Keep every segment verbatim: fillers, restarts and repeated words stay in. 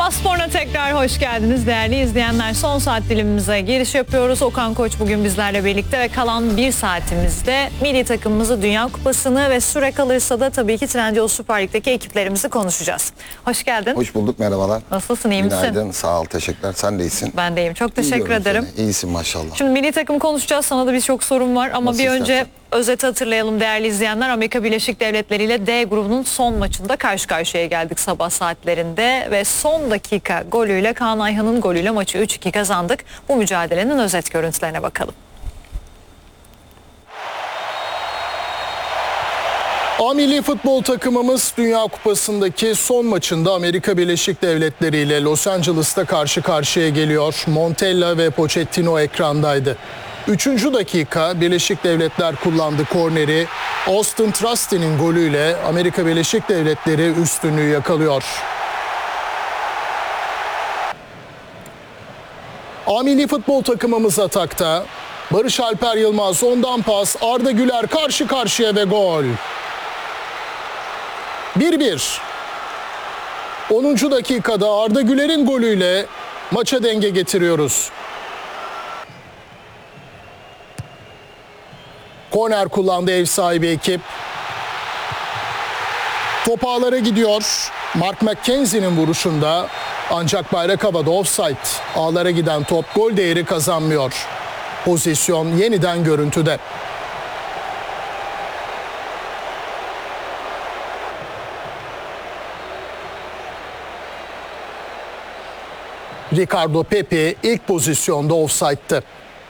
Sabah Spor'una tekrar hoş geldiniz değerli izleyenler. Son saat dilimimize giriş yapıyoruz. Okan Koç bugün bizlerle birlikte ve kalan bir saatimizde milli takımımızı, Dünya Kupası'nı ve süre kalırsa da tabii ki Trendyol Süper Lig'deki ekiplerimizi konuşacağız. Hoş geldin. Hoş bulduk, merhabalar. Nasılsın, iyi misin? Günaydın, sağ ol, teşekkürler. Sen de iyisin. Ben de iyiyim, çok teşekkür İyi ederim. Seni. İyisin maşallah. Şimdi milli takım konuşacağız, sana da birçok sorum var ama Nasıl bir önce istersen. özeti hatırlayalım değerli izleyenler. Amerika Birleşik Devletleri ile D grubunun son maçında karşı karşıya geldik sabah saatlerinde ve son dakika golüyle, Kaan Ayhan'ın golüyle maçı üç iki kazandık. Bu mücadelenin özet görüntülerine bakalım. A milli futbol takımımız Dünya Kupası'ndaki son maçında Amerika Birleşik Devletleri ile Los Angeles'ta karşı karşıya geliyor. Montella ve Pochettino ekrandaydı. Üçüncü dakika Birleşik Devletler kullandı korneri. Austin Trusty'nin golüyle Amerika Birleşik Devletleri üstünlüğü yakalıyor. A milli futbol takımımız atakta. Barış Alper Yılmaz ondan pas, Arda Güler karşı karşıya ve gol. bir bir. onuncu dakikada Arda Güler'in golüyle maça denge getiriyoruz. Korner kullandı ev sahibi ekip. Top ağlara gidiyor. Mark McKenzie'nin vuruşunda ancak bayrak havada, offside. Ağlara giden top gol değeri kazanmıyor. Pozisyon yeniden görüntüde. Ricardo Pepi ilk pozisyonda offside'tı.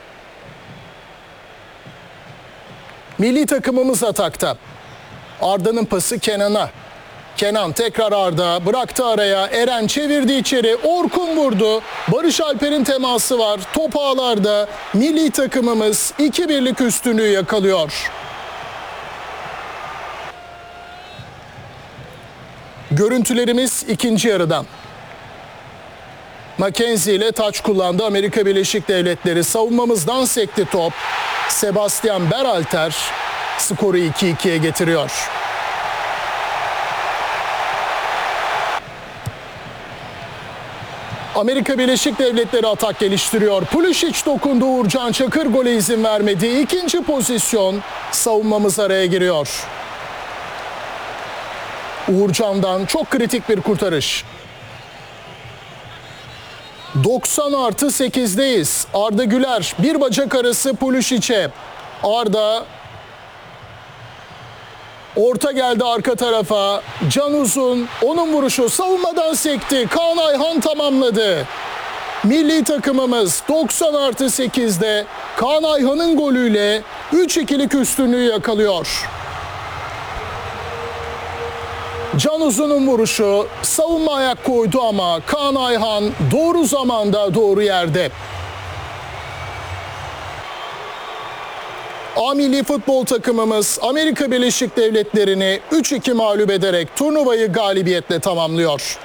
Milli takımımız atakta. Arda'nın pası Kenan'a. Kenan tekrar Arda, bıraktı araya. Eren çevirdi içeri. Orkun vurdu. Barış Alper'in teması var. Top ağlarda. Milli takımımız iki birlik üstünlüğü yakalıyor. Görüntülerimiz ikinci yarıdan. Mackenzie ile taç kullandı Amerika Birleşik Devletleri. Savunmamızdan sekti top. Sebastian Berhalter skoru iki ikiye getiriyor. Amerika Birleşik Devletleri atak geliştiriyor. Pulisic dokundu, Uğurcan Çakır gole izin vermedi. İkinci pozisyon, savunmamız araya giriyor. Uğurcan'dan çok kritik bir kurtarış. doksan artı sekizdeyiz. Arda Güler bir bacak arası Pulisic'e. Arda orta geldi arka tarafa. Can Uzun, onun vuruşu savunmadan sekti. Kaan Ayhan tamamladı. Milli takımımız doksan artı sekizde Kaan Ayhan'ın golüyle üç ikilik üstünlüğü yakalıyor. Can Uzun'un vuruşu savunma ayak koydu ama Kaan Ayhan doğru zamanda doğru yerde. A milli futbol takımımız Amerika Birleşik Devletleri'ni üç iki mağlup ederek turnuvayı galibiyetle tamamlıyor.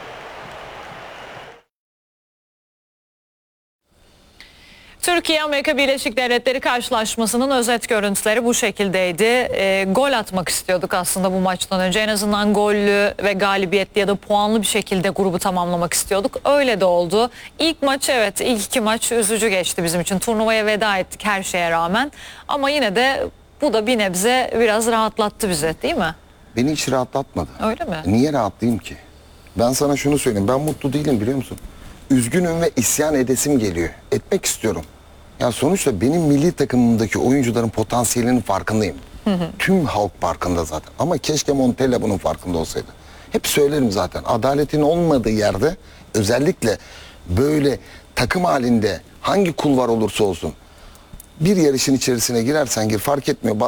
Türkiye-Amerika Birleşik Devletleri karşılaşmasının özet görüntüleri bu şekildeydi. E, gol atmak istiyorduk aslında bu maçtan önce. En azından gollü ve galibiyetli ya da puanlı bir şekilde grubu tamamlamak istiyorduk. Öyle de oldu. İlk maç, evet, ilk iki maç üzücü geçti bizim için. Turnuvaya veda ettik her şeye rağmen. Ama yine de bu da bir nebze biraz rahatlattı bizi, değil mi? Beni hiç rahatlatmadı. Öyle mi? Niye rahatlayayım ki? Ben sana şunu söyleyeyim, ben mutlu değilim biliyor musun? Üzgünüm ve isyan edesim geliyor. Etmek istiyorum. Ya sonuçta benim milli takımımdaki oyuncuların potansiyelinin farkındayım. Hı hı. Tüm halk farkında zaten. Ama keşke Montella bunun farkında olsaydı. Hep söylerim zaten. Adaletin olmadığı yerde, özellikle böyle takım halinde hangi kulvar olursa olsun, bir yarışın içerisine girersen gir, fark etmiyor.